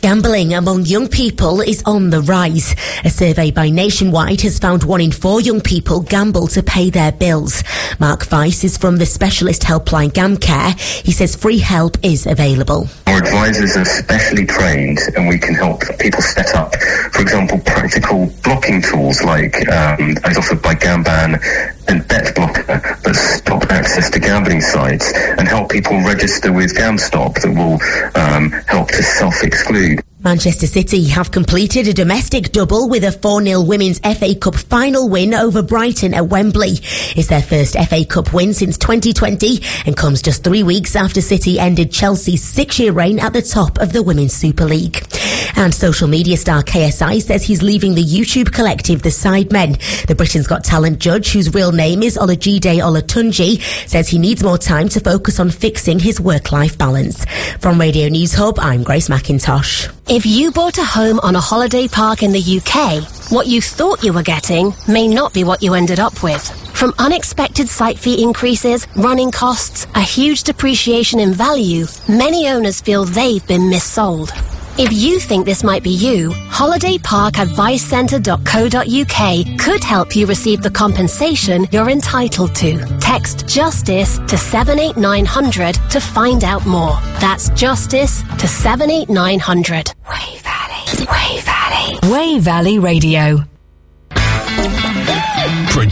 Gambling among young people is on the rise. A survey by Nationwide has found 1 in 4 young people gamble to pay their bills. Mark Weiss is from the specialist helpline GamCare. He says free help is available. Our advisors are specially trained and we can help people set up, for example, practical blocking tools like as offered by Gamban and BetBlocker that stop access to gambling sites and help people register with GamStop that will help to self-exclude. Manchester City have completed a domestic double with a 4-0 Women's FA Cup final win over Brighton at Wembley. It's their first FA Cup win since 2020 and comes just 3 weeks after City ended Chelsea's 6-year reign at the top of the Women's Super League. And social media star KSI says he's leaving the YouTube collective The Sidemen. The Britain's Got Talent judge, whose real name is Olajide Olatunji, says he needs more time to focus on fixing his work-life balance. From Radio News Hub, I'm Grace McIntosh. If you bought a home on a holiday park in the UK, what you thought you were getting may not be what you ended up with. From unexpected site fee increases, running costs, a huge depreciation in value, many owners feel they've been missold. If you think this might be you, holidayparkadvicecentre.co.uk could help you receive the compensation you're entitled to. Text JUSTICE to 78900 to find out more. That's JUSTICE to 78900. Way Valley. Way Valley. Way Valley Radio.